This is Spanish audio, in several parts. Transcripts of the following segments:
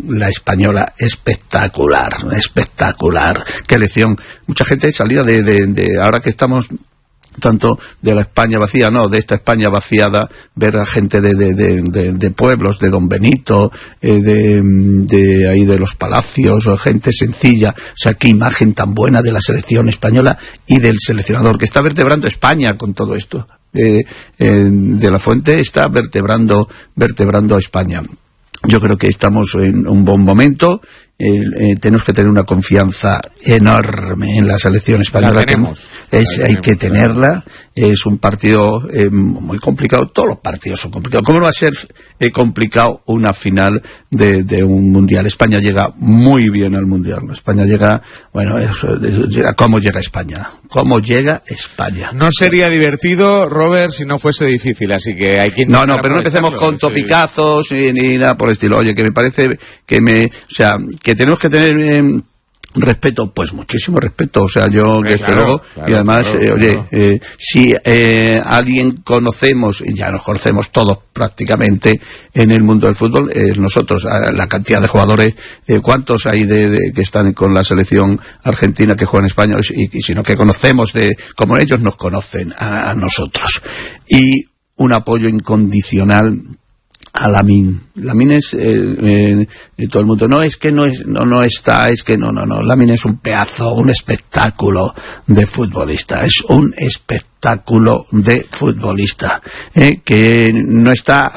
la española espectacular. Qué elección. Mucha gente salía de ahora que estamos tanto de la España vacía, no, de esta España vaciada, ver a gente de pueblos, de Don Benito, de ahí de los Palacios, o gente sencilla. O sea, qué imagen tan buena de la selección española y del seleccionador que está vertebrando España con todo esto. De la Fuente está vertebrando a España. Yo creo que estamos en un buen momento. Tenemos que tener una confianza enorme en la selección española. Hay que tenerla. Es un partido muy complicado. Todos los partidos son complicados. ¿Cómo no va a ser complicado una final de un mundial? España llega muy bien al mundial. España llega, ¿cómo llega España? ¿Cómo llega España? No sería divertido, Robert, si no fuese difícil, así que hay que No, pero no empecemos con topicazos ni nada por el estilo. Oye, que me parece que tenemos que tener respeto, pues muchísimo respeto, o sea, yo desde luego, y además, si alguien conocemos, y ya nos conocemos todos prácticamente en el mundo del fútbol, nosotros, la cantidad de jugadores, cuántos hay que están con la selección argentina que juega en España, y sino que conocemos como ellos nos conocen a nosotros, y un apoyo incondicional a Lamine. Lamine es todo el mundo no está, es que no. Lamine es un pedazo, un espectáculo de futbolista, es un espectáculo de futbolista, que no está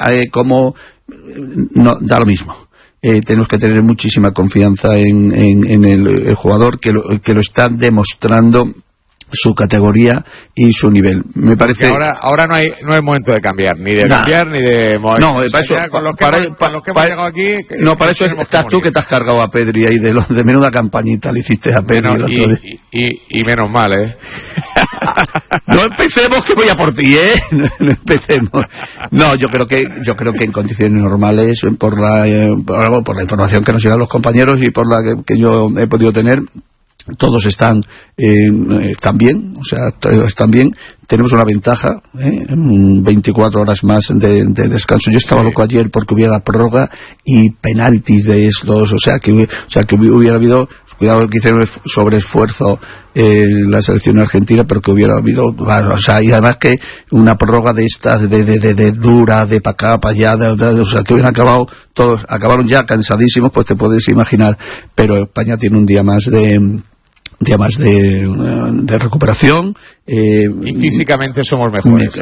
no da lo mismo. Tenemos que tener muchísima confianza en el jugador que lo está demostrando su categoría y su nivel. Me parece que ahora no es momento de cambiar, ni de cambiar ni de mover. No, para eso, con los que hemos llegado aquí. No, para eso estás tú que te has cargado a Pedri ahí de menuda campañita le hiciste a Pedri el otro día. Y menos mal, No empecemos que voy a por ti, no empecemos. No, yo creo que en condiciones normales, por la información que nos llegan los compañeros y por la que yo he podido tener, todos están bien, o sea, todos están bien. Tenemos una ventaja, 24 horas más de descanso. Yo estaba loco ayer porque hubiera prórroga y penaltis de estos, o sea que hubiera habido, cuidado que hicieron sobre esfuerzo la selección argentina, pero que hubiera habido, o sea, y además que una prórroga de estas de dura, de para acá, para allá, o sea, que hubieran todos acabaron ya cansadísimos, pues te puedes imaginar, pero España tiene un día más de recuperación, y físicamente somos mejores.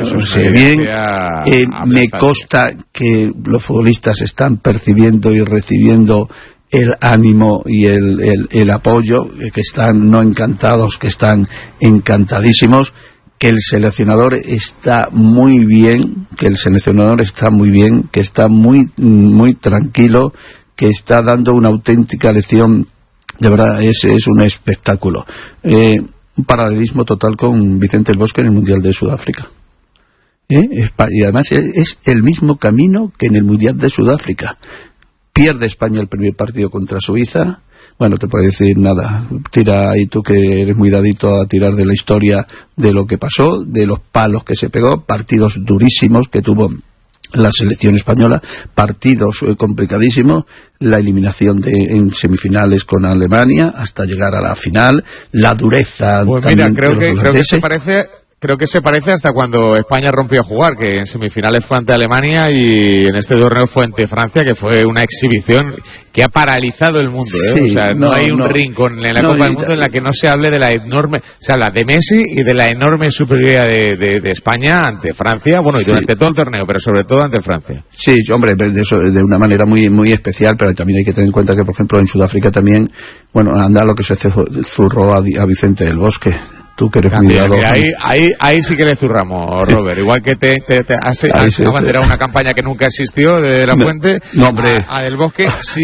Me consta que los futbolistas están percibiendo y recibiendo el ánimo y el apoyo, que están no encantados, que están encantadísimos, que el seleccionador está muy bien, que está muy tranquilo, que está dando una auténtica lección. De verdad, es un espectáculo. Un paralelismo total con Vicente El Bosque en el Mundial de Sudáfrica. Y además es el mismo camino que en el Mundial de Sudáfrica. Pierde España el primer partido contra Suiza. Bueno, te puedo decir nada. Tira ahí tú que eres muy dadito a tirar de la historia de lo que pasó, de los palos que se pegó, partidos durísimos que tuvo la selección española, partidos complicadísimos, la eliminación en semifinales con Alemania hasta llegar a la final, la dureza. Pues mira, creo que se parece hasta cuando España rompió a jugar, que en semifinales fue ante Alemania y en este torneo fue ante Francia, que fue una exhibición que ha paralizado el mundo, Sí, o sea, no hay un rincón en la Copa del Mundo en la que no se hable de la enorme, se habla de Messi y de la enorme superioridad de España ante Francia, bueno, y durante todo el torneo, pero sobre todo ante Francia. Sí, hombre, de una manera muy muy especial, pero también hay que tener en cuenta que, por ejemplo, en Sudáfrica también, anda lo que se zurró a Vicente del Bosque. Tú que eres muy dado. Ahí sí que le zurramos, Robert. Igual que te has abanderado una campaña que nunca existió de La Fuente. No, hombre. A Del Bosque sí.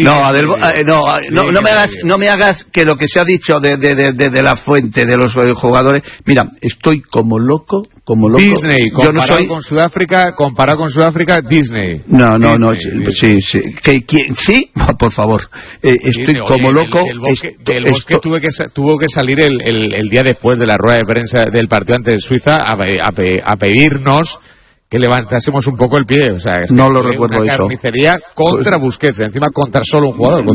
No me hagas que lo que se ha dicho de La Fuente, de los jugadores. Mira, estoy como loco. Disney, comparado con Sudáfrica, Disney. No, sí. ¿Sí? Por favor. Estoy como loco. Del Bosque tuvo que salir el día después de la rueda de prensa del partido ante Suiza a pedirnos que levantásemos un poco el pie. O sea, no lo recuerdo una eso. Carnicería contra Busquets, encima contra solo un jugador.